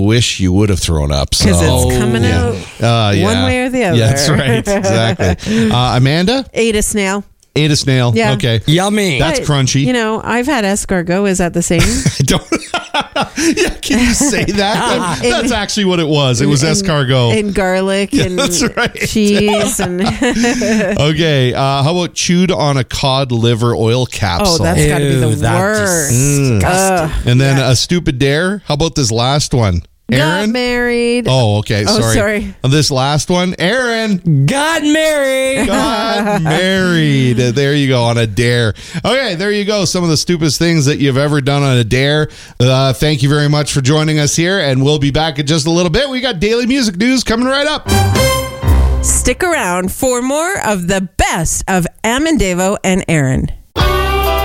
wish you would have thrown up. Because it's coming out one way or the other. Yeah, that's right. Exactly. Amanda? Ate a snail. Ate a snail. Yeah. Okay. Yummy. That's crunchy. You know, I've had escargot. Is that the same? I don't. Yeah, can you say that? That's actually what it was. It was escargot. And garlic and that's right. cheese. and Okay. How about chewed on a cod liver oil capsule? Oh, that's got to be the worst. Disgusting. And then a stupid dare. How about this last one? Aaron? Got married. Oh, okay. Sorry. This last one. Aaron got married. got married. There you go, on a dare. Okay, there you go. Some of the stupidest things that you've ever done on a dare. Thank you very much for joining us here, and we'll be back in just a little bit. We got daily music news coming right up. Stick around for more of the best of Am and Davo and Aaron.